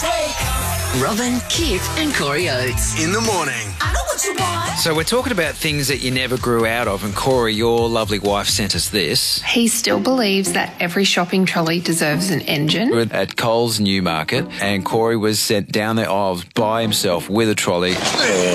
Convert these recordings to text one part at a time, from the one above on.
Robin, Kip and Corey Oates. In the morning. I know what you want. So we're talking about things that you never grew out of, and Corey, your lovely wife, sent us this. He still believes that every shopping trolley deserves an engine. We're at Coles Newmarket, and Corey was sent down the aisles by himself with a trolley.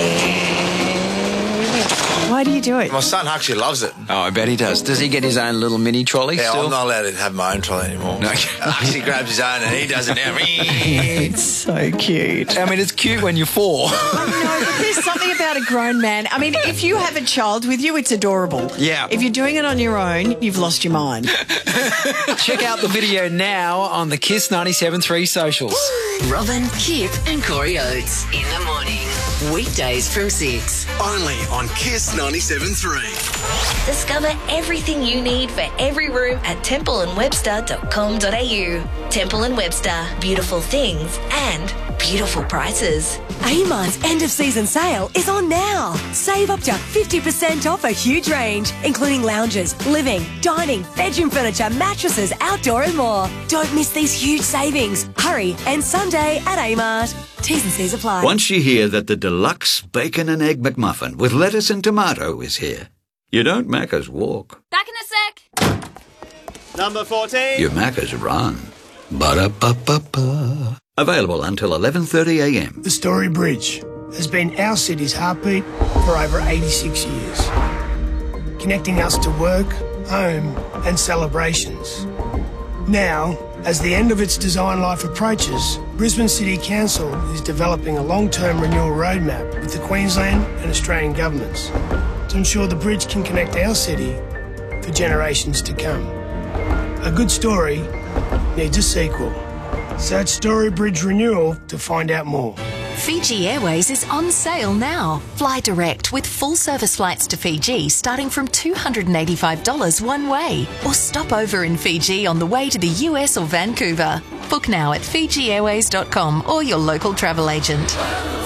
Why do you do it? My son actually loves it. Oh, I bet he does. Does he get his own little mini trolley Yeah, still? I'm not allowed to have my own trolley anymore. No. He grabs his own and he does it now. It's so cute. I mean, it's cute when you're 4. No, but there's something about a grown man. I mean, if you have a child with you, it's adorable. Yeah. If you're doing it on your own, you've lost your mind. Check out the video now on the Kiss 97.3 socials. Robin, Kip and Corey Oates. In the morning. Weekdays from 6. Only on Kiss 97.3. Discover everything you need for every room at templeandwebster.com.au. Temple & Webster. Beautiful things and beautiful prices. Amart's end-of-season sale is on now. Save up to 50% off a huge range, including lounges, living, dining, bedroom furniture, mattresses, outdoor and more. Don't miss these huge savings. Hurry, and Sunday at Amart. T's and C's apply. Once you hear that the deluxe bacon and egg McMuffin with lettuce and tomato is here, you don't Macca's walk. Back in a sec. Number 14. You Macca's run. Ba-da-ba-ba-ba. Available until 11:30 a.m. The Story Bridge has been our city's heartbeat for over 86 years, connecting us to work, home and celebrations. Now, as the end of its design life approaches, Brisbane City Council is developing a long-term renewal roadmap with the Queensland and Australian governments to ensure the bridge can connect our city for generations to come. A good story needs a sequel. Search Story Bridge Renewal to find out more. Fiji Airways is on sale now. Fly direct with full service flights to Fiji starting from $285 one way. Or stop over in Fiji on the way to the US or Vancouver. Book now at FijiAirways.com or your local travel agent.